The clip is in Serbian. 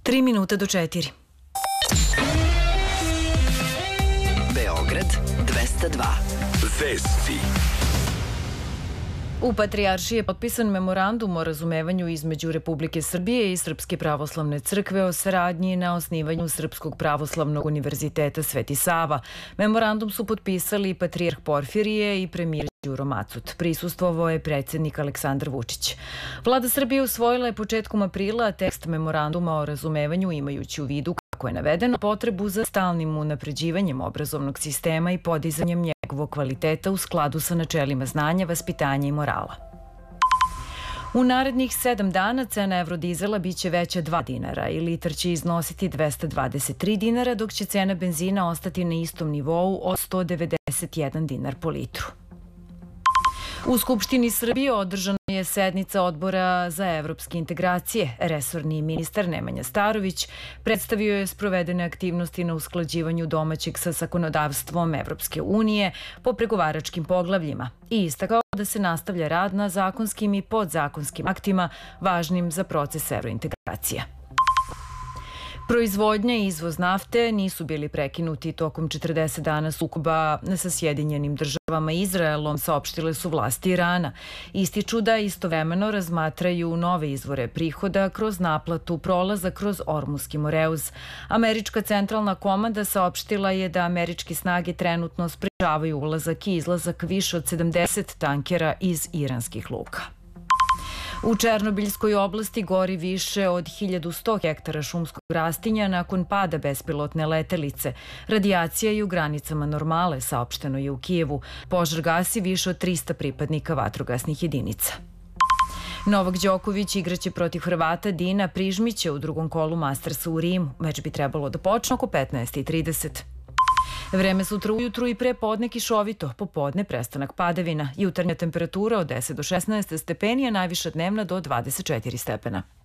3 minuta do 4. Beograd 202. Vesti. U Patrijaršiji je potpisan memorandum o razumevanju između Republike Srbije i Srpske pravoslavne crkve o saradnji na osnivanju Srpskog pravoslavnog univerziteta Sveti Sava. Memorandum su potpisali patrijarh Porfirije i premijer Đuro Macut. Prisustvovao je predsjednik Aleksandar Vučić. Vlada Srbije usvojila je početkom aprila tekst memoranduma o razumevanju, imajući u vidu, kako je navedeno, potrebu za stalnim unapređivanjem obrazovnog sistema i podizanjem njegovog kvaliteta u skladu sa načelima znanja, vaspitanja i morala. U narednih 7 dana cena evrodizela biće veća 2 dinara i litar će iznositi 223 dinara, dok će cena benzina ostati na istom nivou od 191 dinar po litru. U Skupštini Srbije održana je sednica Odbora za evropske integracije. Resorni ministar Nemanja Starović predstavio je sprovedene aktivnosti na usklađivanju domaćeg sa zakonodavstvom Evropske unije po pregovaračkim poglavljima i istakao da se nastavlja rad na zakonskim i podzakonskim aktima važnim za proces evrointegracija. Proizvodnja i izvoz nafte nisu bili prekinuti tokom 40 dana sukoba sa Sjedinjenim Državama i Izraelom, saopštile su vlasti Irana. Ističu da istovremeno razmatraju nove izvore prihoda kroz naplatu prolaza kroz Ormuski Moreuz. Američka centralna komanda saopštila je da američke snage trenutno sprečavaju ulazak i izlazak više od 70 tankera iz iranskih luka. U Černobiljskoj oblasti gori više od 1100 hektara šumskog rastinja nakon pada bespilotne letelice. Radijacija je u granicama normale, saopšteno je u Kijevu. Požar gasi više od 300 pripadnika vatrogasnih jedinica. Novak Đoković igraće protiv Hrvata Dina Prižmića u drugom kolu Mastersa u Rimu. Meč bi trebalo da počne oko 15:30. Vreme sutra ujutru i pre podne kišovito, popodne prestanak padavina. Jutarnja temperatura od 10 do 16 stepeni, a najviša dnevna do 24 stepena.